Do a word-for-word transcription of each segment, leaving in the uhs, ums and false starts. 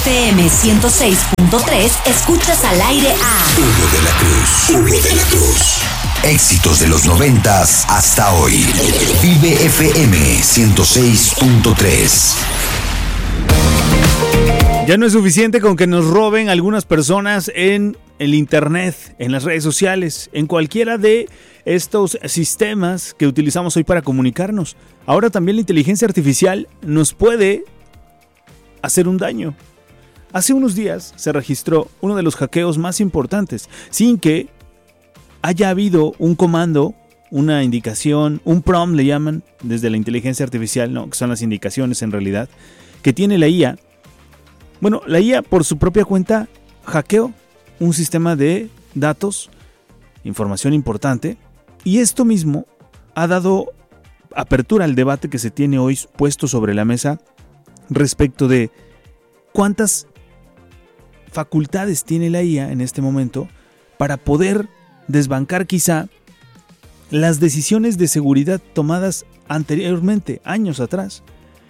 F M ciento seis punto tres escuchas al aire a Hugo de la Cruz. Hugo de la Cruz. Éxitos de los noventas hasta hoy. Vive F M ciento seis punto tres. Ya no es suficiente con que nos roben algunas personas en el internet, en las redes sociales, en cualquiera de estos sistemas que utilizamos hoy para comunicarnos. Ahora también la inteligencia artificial nos puede hacer un daño. Hace unos días se registró uno de los hackeos más importantes, sin que haya habido un comando, una indicación, un prompt le llaman desde la inteligencia artificial, no, que son las indicaciones en realidad, que tiene la I A. Bueno, la I A por su propia cuenta hackeó un sistema de datos, información importante, y esto mismo ha dado apertura al debate que se tiene hoy puesto sobre la mesa respecto de cuántas facultades tiene la I A en este momento para poder desbancar quizá las decisiones de seguridad tomadas anteriormente, años atrás.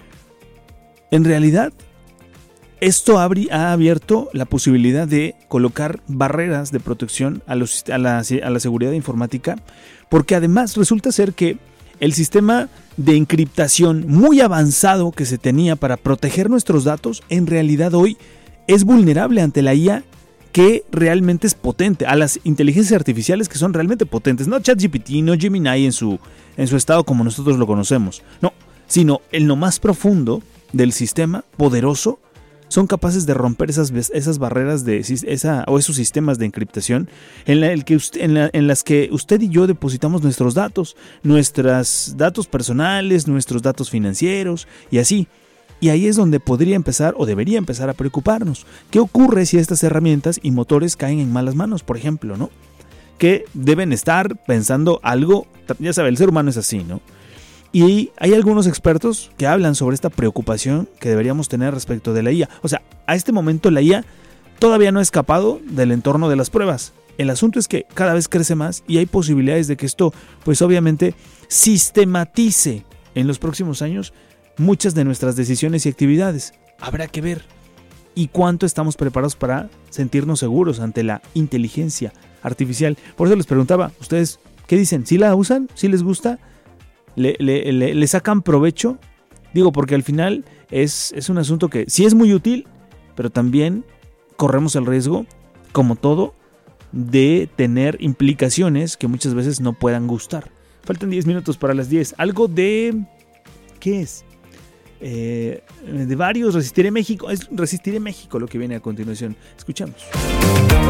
En realidad, esto ha abierto la posibilidad de colocar barreras de protección a, los, a, la, a la seguridad informática, porque además resulta ser que el sistema de encriptación muy avanzado que se tenía para proteger nuestros datos, en realidad hoy es vulnerable ante la I A que realmente es potente, a las inteligencias artificiales que son realmente potentes, no ChatGPT, no Gemini en su, en su estado como nosotros lo conocemos, no, sino en lo más profundo del sistema poderoso, son capaces de romper esas, esas barreras de esa, o esos sistemas de encriptación en, la, el que usted, en, la, en las que usted y yo depositamos nuestros datos, nuestros datos personales, nuestros datos financieros y así. Y ahí es donde podría empezar o debería empezar a preocuparnos. ¿Qué ocurre si estas herramientas y motores caen en malas manos, por ejemplo, ¿no? Que deben estar pensando algo, ya sabe, el ser humano es así, ¿no? Y hay algunos expertos que hablan sobre esta preocupación que deberíamos tener respecto de la I A. O sea, a este momento la I A todavía no ha escapado del entorno de las pruebas. El asunto es que cada vez crece más y hay posibilidades de que esto, pues obviamente, sistematice en los próximos años muchas de nuestras decisiones y actividades. Habrá que ver. ¿Y cuánto estamos preparados para sentirnos seguros ante la inteligencia artificial? Por eso les preguntaba, ¿ustedes qué dicen? ¿Sí la usan? ¿Sí les gusta? Le, le, le, le sacan provecho, digo, porque al final es, es un asunto que sí es muy útil, pero también corremos el riesgo, como todo, de tener implicaciones que muchas veces no puedan gustar. Faltan diez minutos para las diez. Algo de... ¿qué es? Eh, de varios, Resistiré México. Es Resistiré México lo que viene a continuación. Escuchamos.